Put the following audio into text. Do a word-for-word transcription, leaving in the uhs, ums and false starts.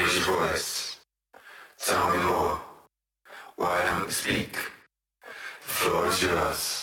British voice. Tell me more. Why don't you speak? The floor is yours.